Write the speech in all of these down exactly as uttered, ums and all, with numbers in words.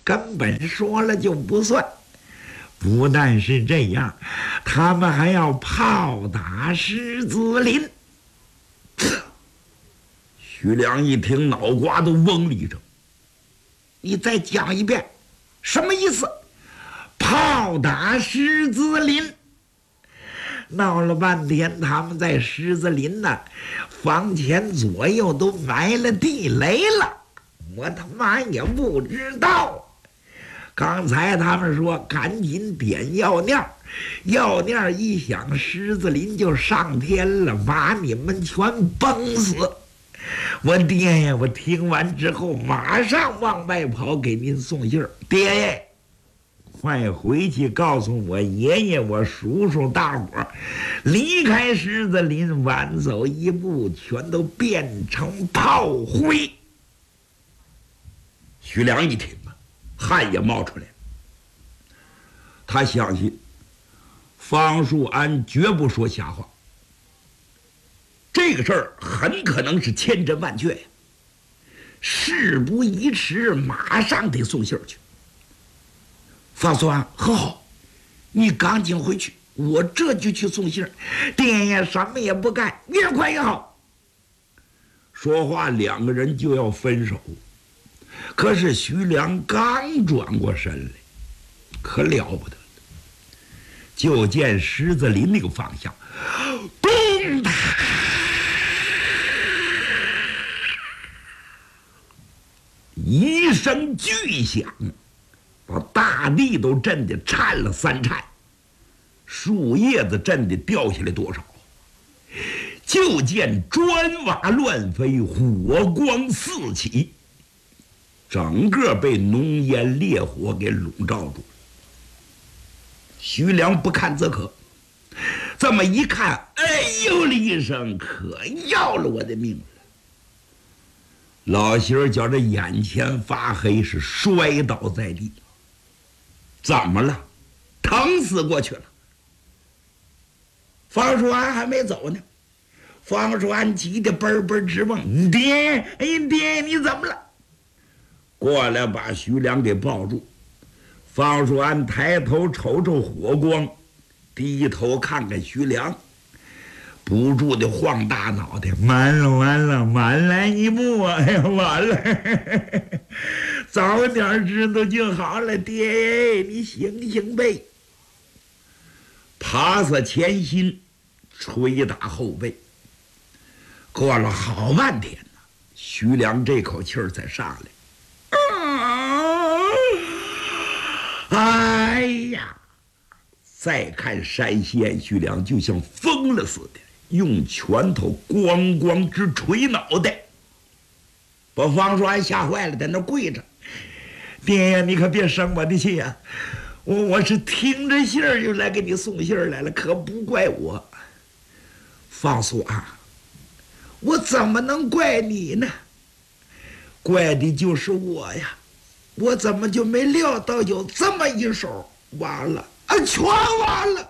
根本说了就不算。不但是这样，他们还要炮打狮子林。徐良一听，脑瓜都嗡了一声。你再讲一遍，什么意思？炮打狮子林。闹了半天，他们在狮子林呢，房前左右都埋了地雷了，我他妈也不知道。刚才他们说赶紧点药念，药念一响，狮子林就上天了，把你们全崩死。我爹呀，我听完之后马上往外跑，给您送信儿。爹呀，快回去告诉我爷爷、我叔叔大伙儿，离开狮子林，晚走一步，全都变成炮灰。徐良一听啊，汗也冒出来了。他相信方树安绝不说瞎话，这个事儿很可能是千真万确呀。事不宜迟，马上得送信儿去。方树安，很好，你赶紧回去，我这就去送信儿。爹呀，什么也不干，越快越好。说话，两个人就要分手。可是徐良刚转过身来，可了不得了，就见狮子林那个方向，咚哒，一声巨响，把大地都震得颤了三颤，树叶子震得掉下来多少。就见砖瓦乱飞，火光四起，整个被浓烟烈火给笼罩住了。徐良不看则可，这么一看，哎呦了一声，可要了我的命了。老媳妇觉着眼前发黑，是摔倒在地。怎么了？疼死过去了。方树安还没走呢，方树安急得嘣嘣直蹦：“爹，哎爹，你怎么了？”过来把徐良给抱住。方树安抬头瞅瞅火光，低头看看徐良，不住的晃大脑袋：“完了完了，晚来一步啊！哎呀，完了！早点知道就好了，爹，你醒醒呗！”爬下前心，捶打后背。过了好半天呢，徐良这口气儿才上来。哎呀！再看山西徐良就像疯了似的，用拳头咣咣直捶脑袋，把方树安吓坏了，在那跪着：“爹呀，你可别生我的气呀！我我是听着信儿就来给你送信儿来了，可不怪我。”方树安，我怎么能怪你呢？怪的就是我呀！我怎么就没料到有这么一手？完了啊，全完了！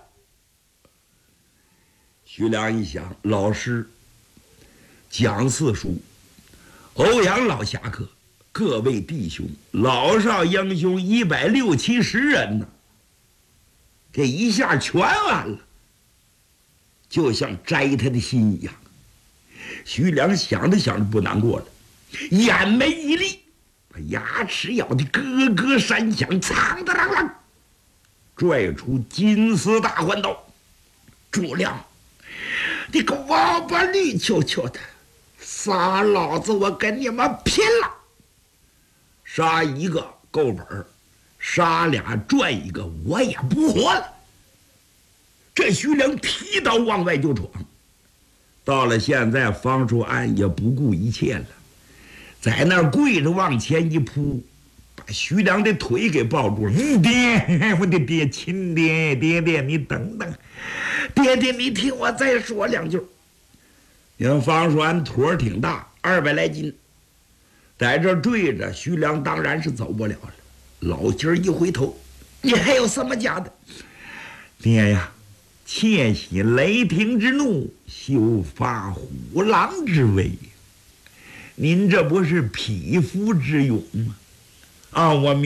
徐良一想，老师蒋四叔、欧阳老侠客，各位弟兄，老少英雄一百六七十人呢，这一下全完了，就像摘他的心一样。徐良想着想着不难过了，眼眉一立，把牙齿咬得咯咯山响，苍的啷啷，拽出金丝大环刀。朱亮，你个王八绿球球的，杀老子我跟你们拼了！杀一个够本儿，杀俩赚一个，我也不活了。这徐良提刀往外就闯。到了现在，方树安也不顾一切了，在那儿跪着往前一扑，把徐良的腿给抱住了。嗯，爹，我的爹，亲爹，爹爹，你等等，爹爹，你听我再说两句。因为方树安坨儿挺大，二百来斤，在这坠着，徐良当然是走不了了。老今儿一回头，你还有什么讲的？爹呀，切息雷霆之怒，休发虎狼之威。您这不是匹夫之勇吗？啊，我